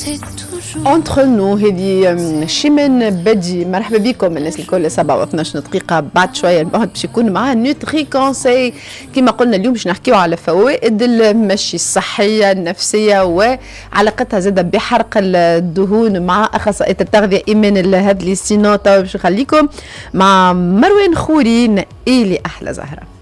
اونتر نو هذه شيمين بدي. مرحبا بكم الناس الكل. 7 و12 دقيقة بعد شوية الواحد باش يكون معاه نوتري كونساي. كما قلنا اليوم باش نحكيو على فوائد المشي الصحية النفسية وعلاقتها زادة بحرق الدهون مع أخصائية التغذية إيمان الهدلي سينوتا. باش نخليكم مع مروان خوري نقيلي أحلى زهرة.